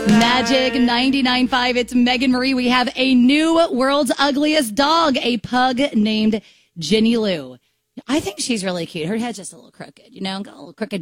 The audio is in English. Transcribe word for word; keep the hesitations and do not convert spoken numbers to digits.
Magic ninety-nine point five. It's Megan Marie. We have a new world's ugliest dog, a pug named Ginny Lou. I think she's really cute. Her head's just a little crooked, you know, got a little crooked